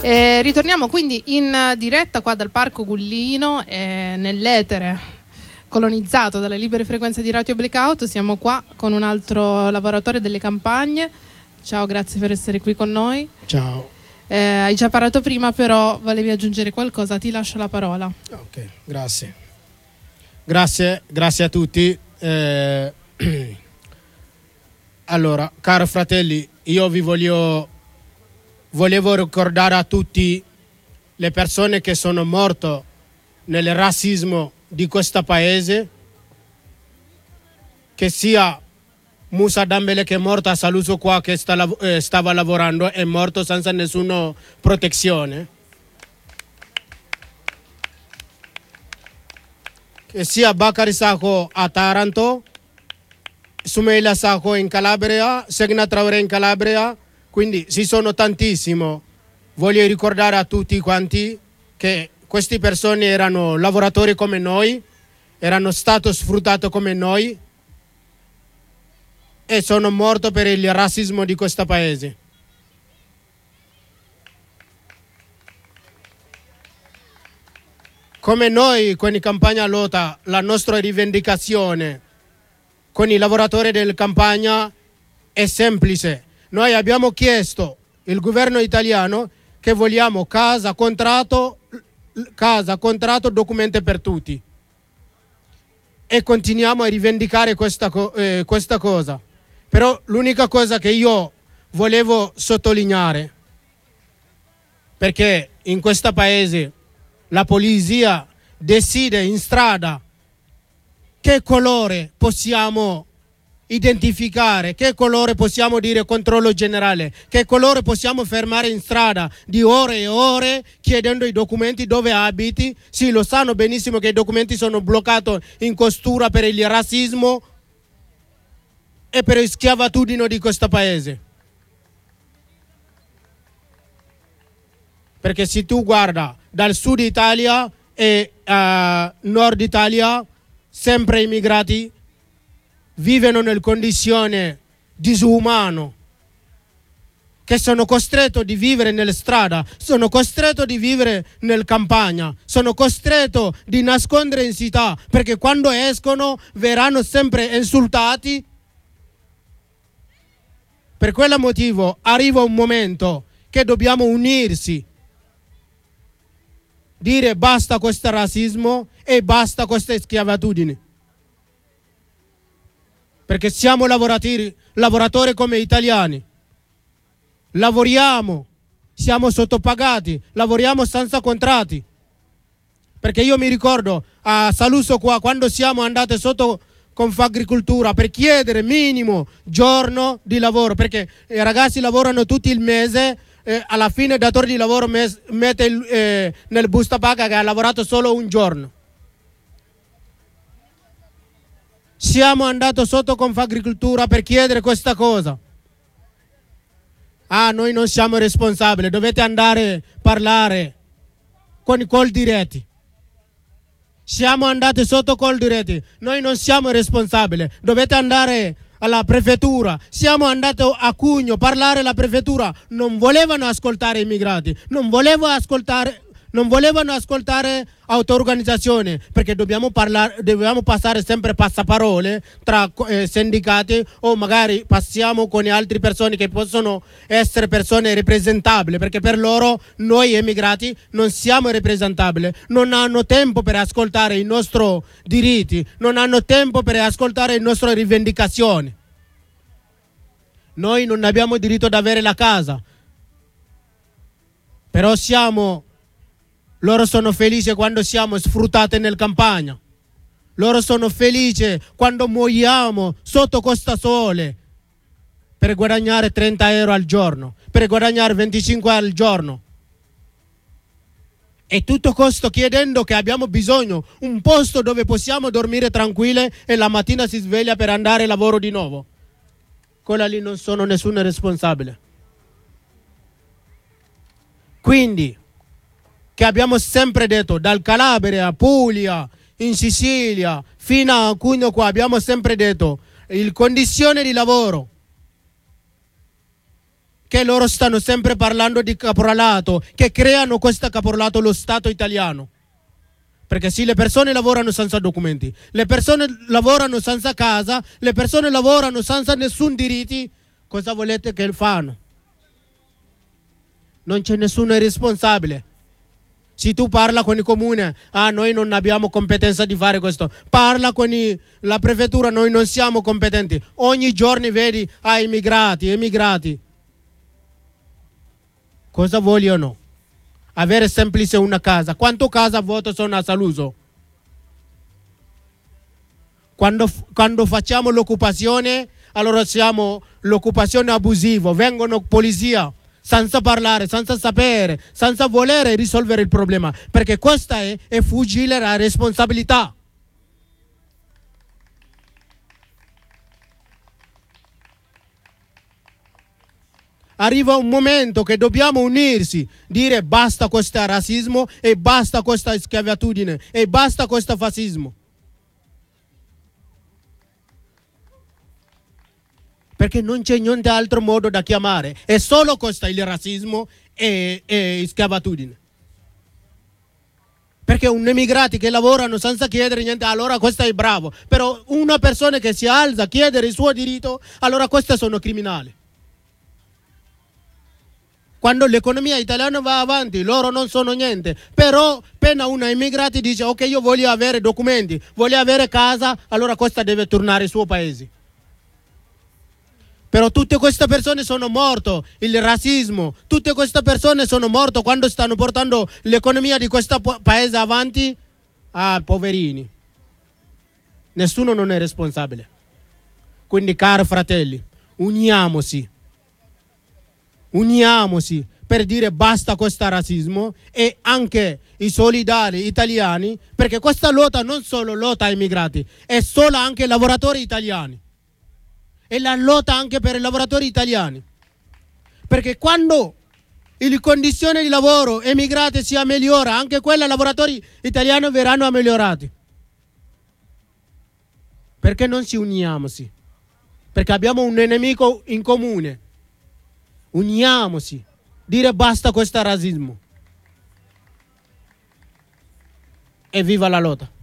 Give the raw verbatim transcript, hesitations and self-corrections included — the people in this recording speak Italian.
E ritorniamo quindi in diretta qua dal Parco Gullino, eh, nell'etere colonizzato dalle libere frequenze di Radio Blackout. Siamo qua con un altro lavoratore delle campagne. Ciao, grazie per essere qui con noi. Ciao. Eh, hai già parlato prima, però volevi aggiungere qualcosa, ti lascio la parola. Ok, grazie. Grazie, grazie a tutti. Eh, allora, caro fratelli, io vi voglio volevo ricordare a tutti le persone che sono morte nel razzismo di questo paese, che sia Musa Dambele che è morto a Saluzzo qua, che sta, eh, stava lavorando, è morto senza nessuna protezione, che sia Bakari Sacco a Taranto, Sumeila Sacco in Calabria, Segna Traoré in Calabria. Quindi ci sono tantissimo. Voglio ricordare a tutti quanti che queste persone erano lavoratori come noi, erano stati sfruttati come noi e sono morti per il razzismo di questo paese. Come noi con i Campagna Lotta, la nostra rivendicazione con i lavoratori della campagna è semplice. Noi abbiamo chiesto al governo italiano che vogliamo casa, contratto, casa, contratto, documenti per tutti. E continuiamo a rivendicare questa, eh, questa cosa. Però l'unica cosa che io volevo sottolineare, perché in questo paese la polizia decide in strada che colore possiamo identificare, che colore possiamo dire controllo generale, che colore possiamo fermare in strada di ore e ore chiedendo i documenti dove abiti. Sì, lo sanno benissimo che i documenti sono bloccati in costura per il razzismo e per la schiavitudine di questo paese. Perché se tu guarda dal sud Italia e uh, nord Italia, sempre immigrati vivono in condizioni disumane, che sono costretto di vivere nelle strade, sono costretto di vivere nella campagna, sono costretto di nascondere in città, perché quando escono verranno sempre insultati. Per quel motivo arriva un momento che dobbiamo unirsi, dire basta questo razzismo e basta queste schiavitudini. Perché siamo lavoratori, lavoratori come italiani, lavoriamo, siamo sottopagati, lavoriamo senza contratti. Perché io mi ricordo a Saluzzo qua, quando siamo andati sotto Confagricoltura per chiedere minimo giorno di lavoro, perché i ragazzi lavorano tutto il mese, eh, alla fine il datore di lavoro mes- mette il, eh, nel busta paga che ha lavorato solo un giorno. Siamo andati sotto Confagricoltura per chiedere questa cosa. Ah, noi non siamo responsabili, dovete andare a parlare con i Coldiretti. Siamo andati sotto Coldiretti, noi non siamo responsabili, dovete andare alla prefettura. Siamo andati a Cugno a parlare alla prefettura, non volevano ascoltare i immigrati, non volevano ascoltare Non volevano ascoltare auto-organizzazioni, perché dobbiamo, parlare, dobbiamo passare sempre passaparole tra eh, sindacati, o magari passiamo con altre persone che possono essere persone rappresentabili, perché per loro noi immigrati non siamo rappresentabili, non hanno tempo per ascoltare i nostri diritti, non hanno tempo per ascoltare le nostre rivendicazioni. Noi non abbiamo diritto ad avere la casa, però siamo... Loro sono felici quando siamo sfruttati nel campagna. Loro sono felici quando muoiamo sotto questo sole per guadagnare trenta euro al giorno, per guadagnare venticinque al giorno. E tutto questo chiedendo che abbiamo bisogno di un posto dove possiamo dormire tranquilli e la mattina si sveglia per andare a lavoro di nuovo. Quella lì non sono nessuno responsabile. Quindi, che abbiamo sempre detto, dal Calabria, Puglia, in Sicilia, fino a Cugno qua, abbiamo sempre detto, le condizioni di lavoro che loro stanno sempre parlando di caporalato, che creano questo caporalato lo Stato italiano. Perché sì, le persone lavorano senza documenti, le persone lavorano senza casa, le persone lavorano senza nessun diritti, cosa volete che fanno? Non c'è nessuno responsabile. Se tu parla con il comune, ah, noi non abbiamo competenza di fare questo, parla con i, la prefettura, noi non siamo competenti. Ogni giorno vedi, ah, immigrati, immigrati. Cosa vogliono? Avere semplice una casa. Quanto casa a voto sono a Saluzzo? Quando, quando facciamo l'occupazione, allora siamo l'occupazione abusiva, vengono polizia senza parlare, senza sapere, senza volere risolvere il problema, perché questa è, è fuggire la responsabilità. Arriva un momento che dobbiamo unirsi, dire basta questo razzismo e basta questa schiavitudine e basta questo fascismo. Perché non c'è niente altro modo da chiamare, è solo questo il razzismo e, e schiavitudine. Perché un immigrati che lavorano senza chiedere niente, allora questo è bravo, però una persona che si alza a chiedere il suo diritto, allora questi sono criminali. Quando l'economia italiana va avanti, loro non sono niente. Però appena un immigrato dice ok, io voglio avere documenti, voglio avere casa, allora questa deve tornare al suo paese. Però tutte queste persone sono morte, il razzismo, tutte queste persone sono morte quando stanno portando l'economia di questo paese avanti. Ah, poverini. Nessuno non è responsabile. Quindi, cari fratelli, uniamoci. Uniamoci per dire basta a questo razzismo e anche i solidari italiani, perché questa lotta non solo lotta ai immigrati, è solo anche ai lavoratori italiani. È la lotta anche per i lavoratori italiani. Perché quando le condizioni di lavoro emigrate si migliora, anche quelle lavoratori italiani verranno migliorati. Perché non ci uniamoci? Perché abbiamo un nemico in comune. Uniamoci, dire basta a questo razzismo. E viva la lotta!